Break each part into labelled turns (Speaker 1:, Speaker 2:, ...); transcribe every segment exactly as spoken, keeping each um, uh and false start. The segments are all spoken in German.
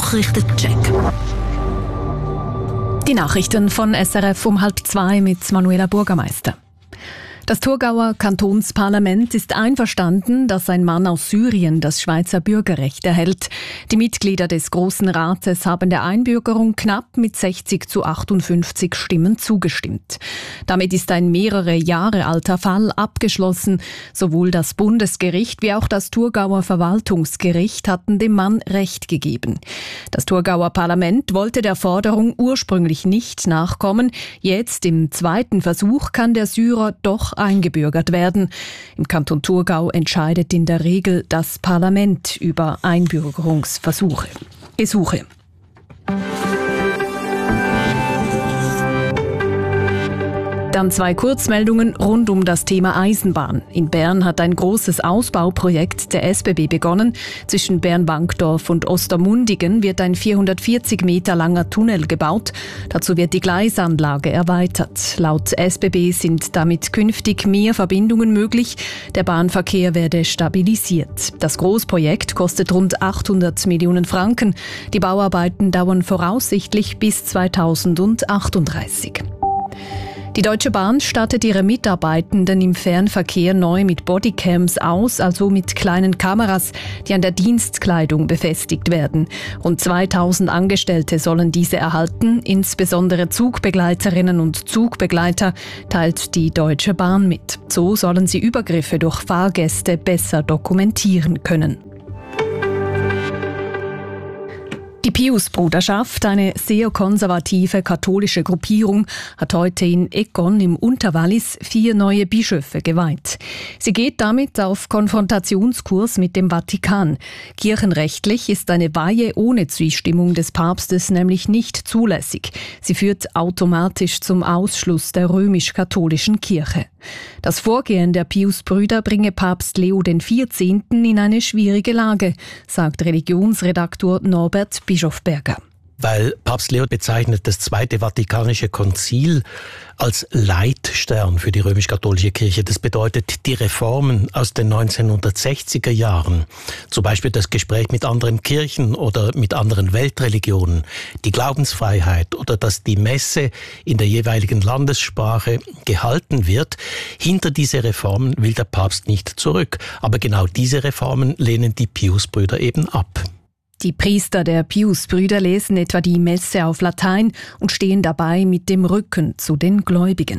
Speaker 1: Nachrichtencheck.
Speaker 2: Die Nachrichten von S R F um halb zwei mit Manuela Bürgermeister. Das Thurgauer Kantonsparlament ist einverstanden, dass ein Mann aus Syrien das Schweizer Bürgerrecht erhält. Die Mitglieder des Grossen Rates haben der Einbürgerung knapp mit sechzig zu achtundfünfzig Stimmen zugestimmt. Damit ist ein mehrere Jahre alter Fall abgeschlossen. Sowohl das Bundesgericht wie auch das Thurgauer Verwaltungsgericht hatten dem Mann Recht gegeben. Das Thurgauer Parlament wollte der Forderung ursprünglich nicht nachkommen. Jetzt im zweiten Versuch kann der Syrer doch eingebürgert werden. Im Kanton Thurgau entscheidet in der Regel das Parlament über Einbürgerungsversuche. Gesuche. Dann zwei Kurzmeldungen rund um das Thema Eisenbahn. In Bern hat ein großes Ausbauprojekt der S B B begonnen. Zwischen Bern-Wankdorf und Ostermundigen wird ein vierhundertvierzig Meter langer Tunnel gebaut. Dazu wird die Gleisanlage erweitert. Laut S B B sind damit künftig mehr Verbindungen möglich. Der Bahnverkehr werde stabilisiert. Das Großprojekt kostet rund achthundert Millionen Franken. Die Bauarbeiten dauern voraussichtlich bis zweitausendachtunddreißig. Die Deutsche Bahn stattet ihre Mitarbeitenden im Fernverkehr neu mit Bodycams aus, also mit kleinen Kameras, die an der Dienstkleidung befestigt werden. Rund zweitausend Angestellte sollen diese erhalten, insbesondere Zugbegleiterinnen und Zugbegleiter, teilt die Deutsche Bahn mit. So sollen sie Übergriffe durch Fahrgäste besser dokumentieren können. Die Pius-Bruderschaft, eine sehr konservative katholische Gruppierung, hat heute in Egon im Unterwallis vier neue Bischöfe geweiht. Sie geht damit auf Konfrontationskurs mit dem Vatikan. Kirchenrechtlich ist eine Weihe ohne Zustimmung des Papstes nämlich nicht zulässig. Sie führt automatisch zum Ausschluss der römisch-katholischen Kirche. Das Vorgehen der Pius-Brüder bringe Papst Leo der vierzehnte in eine schwierige Lage, sagt Religionsredaktor Norbert Bischofberger.
Speaker 3: Weil Papst Leo bezeichnet das Zweite Vatikanische Konzil als Leitstern für die römisch-katholische Kirche. Das bedeutet, die Reformen aus den neunzehnhundertsechziger Jahren, zum Beispiel das Gespräch mit anderen Kirchen oder mit anderen Weltreligionen, die Glaubensfreiheit oder dass die Messe in der jeweiligen Landessprache gehalten wird, hinter diese Reformen will der Papst nicht zurück. Aber genau diese Reformen lehnen die Pius-Brüder eben ab.
Speaker 2: Die Priester der Pius-Brüder lesen etwa die Messe auf Latein und stehen dabei mit dem Rücken zu den Gläubigen.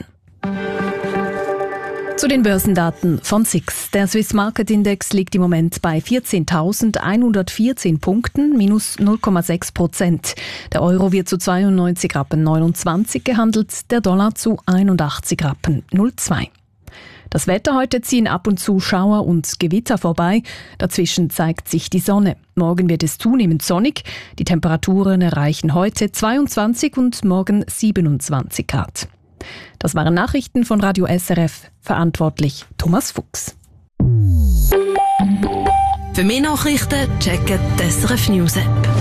Speaker 2: Zu den Börsendaten von S I X. Der Swiss Market Index liegt im Moment bei vierzehntausendeinhundertvierzehn Punkten, minus null Komma sechs Prozent. Der Euro wird zu zweiundneunzig Rappen neunundzwanzig gehandelt, der Dollar zu einundachtzig Rappen null Komma zwei. Das Wetter: heute ziehen ab und zu Schauer und Gewitter vorbei. Dazwischen zeigt sich die Sonne. Morgen wird es zunehmend sonnig. Die Temperaturen erreichen heute zweiundzwanzig und morgen siebenundzwanzig Grad. Das waren Nachrichten von Radio S R F. Verantwortlich Thomas Fuchs.
Speaker 1: Für mehr Nachrichten checken die S R F News App.